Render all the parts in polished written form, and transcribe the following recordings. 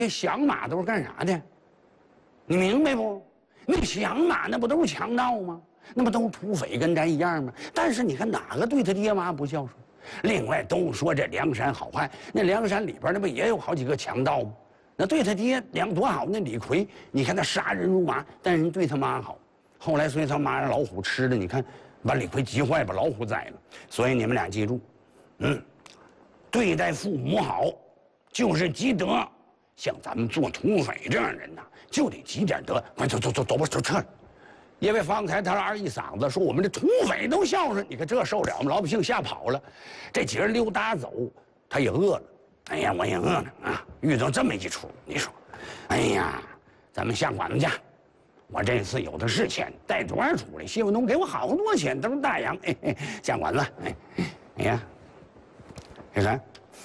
那响马都是干啥的？你明白不？那响马那不都是强盗吗？那不都是土匪，跟咱一样吗？但是你看哪个对他爹妈不孝顺？另外都说这梁山好汉，那梁山里边那不也有好几个强盗吗？那对他爹多好，那李逵，你看他杀人如麻，但人对他妈好。后来所以他妈让老虎吃了，你看把李逵急坏，把老虎宰了。所以你们俩记住，对待父母好，就是积德。像咱们做土匪这样人呐，就得积点德。快走吧，就撤了。因为方才他二一嗓子说我们这土匪都孝顺，你看这受了我们老百姓吓跑了。这几人溜达走，他也饿了。哎呀，我也饿了啊！遇到这么一出，你说，哎呀，咱们下馆子去。我这次有的是钱，带多少出来？谢文东给我好多钱，都是大洋。下馆子，哎呀，你看，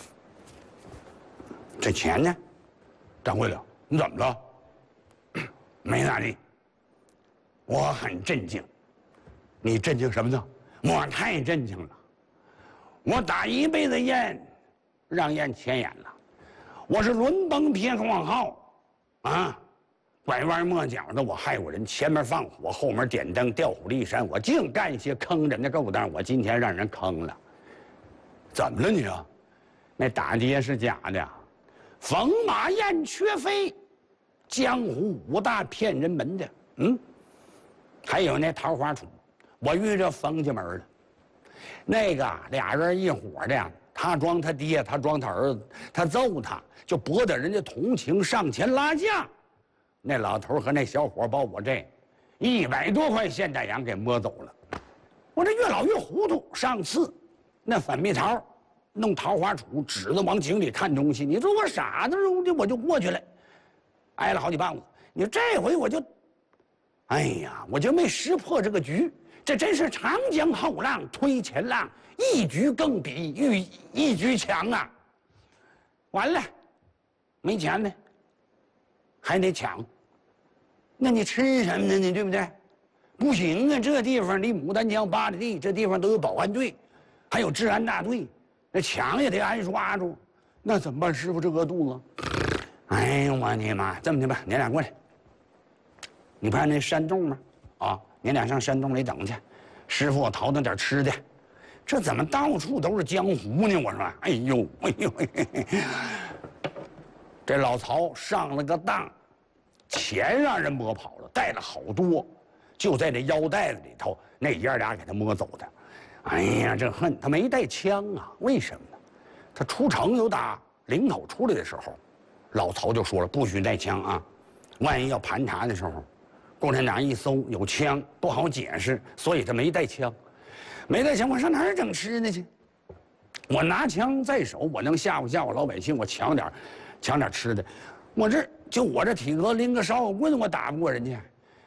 这钱呢？掌柜的，你怎么了？没咋地。我很震惊。你震惊什么呢？我太震惊了。我打一辈子雁，让雁牵眼了。我是轮崩偏狂号，啊，拐弯抹角的我害过人，前面放火，后面点灯，调虎离山，我净干一些坑人的勾当。我今天让人坑了。怎么了你啊？那打劫是假的。冯马燕雀飞，江湖5大骗人门的，还有那桃花杵，我遇着冯家门了。那个俩人一伙的，他装他爹，他装他儿子，他揍他，就博得人家同情，上前拉架。那老头和那小伙把我这100多块现代洋给摸走了。我这越老越糊涂。上次那反蜜桃弄桃花杵，指着往井里看东西。你说我傻子我就过去了，挨了好几棒子。你这回我就，哎呀，我就没识破这个局。这真是长江后浪推前浪，一局更比一局强啊！完了，没钱呢，还得抢。那你吃什么呢？你对不对？不行啊，这地方离牡丹江8里地，这地方都有保安队，还有治安大队。那抢也得挨抓住，那怎么办？师傅这饿肚子，哎呦我的妈！这么的吧，你俩过来。你不看那山洞吗？啊，你俩上山洞里等去。师傅，我淘弄点吃的。这怎么到处都是江湖呢？我说，哎呦，这老曹上了个当，钱让人摸跑了，带了好多，就在这腰带子里头，那爷俩给他摸走的。哎呀，这恨他没带枪啊！为什么呢？他出城有打领口出来的时候，老曹就说了，不许带枪啊！万一要盘查的时候，共产党一搜有枪，不好解释，所以他没带枪。没带枪，我上哪儿整吃的去？我拿枪在手，我能吓唬吓唬老百姓，我抢点吃的。我这体格，拎个烧火棍我打不过人家。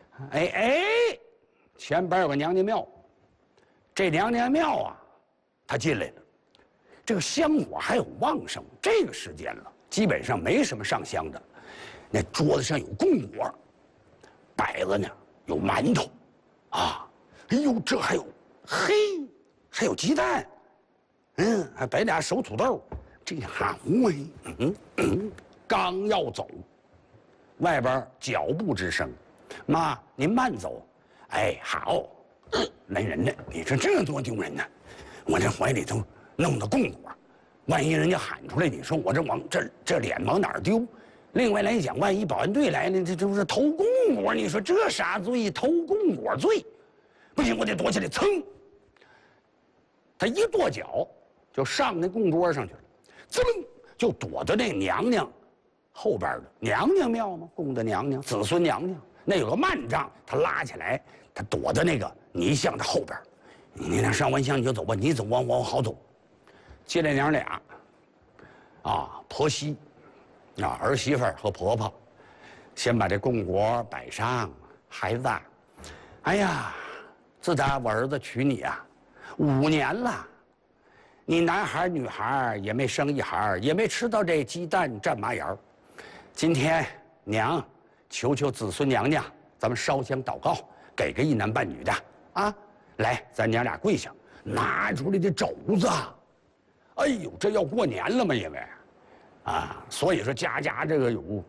前边有个娘娘庙。这娘娘庙啊，他进来了，这个香火还有旺盛。这个时间了，基本上没什么上香的。那桌子上有供果，摆着呢，有馒头，啊，哎呦，这还有还有鸡蛋，还摆俩熟土豆。这哈呼刚要走，外边脚步之声，妈，您慢走。哎，好。来人呢！你说这多丢人呢！我这怀里头弄的供果，万一人家喊出来，你说我这脸往哪儿丢？另外来讲，万一保安队来了，这不是偷供果？你说这啥罪？偷供果罪，不行，我得躲起来。噌，他一跺脚就上那供桌上去了，噌就躲到那娘娘后边的娘娘庙嘛，供的娘娘子孙娘娘，那有个幔帐，他拉起来。他躲在那个泥像的后边，你俩上完香你就走吧，你走我好走。进来娘俩，啊，婆媳，啊，儿媳妇和婆婆，先把这供果摆上。孩子，哎呀，自打我儿子娶你啊，5年了，你男孩女孩也没生一孩，也没吃到这鸡蛋蘸麻盐。今天娘求求子孙娘娘，咱们烧香祷告。给个1男半女的啊！来，咱娘俩跪下，拿出来的肘子。哎呦，这要过年了吗？因为， 所以说家家这个有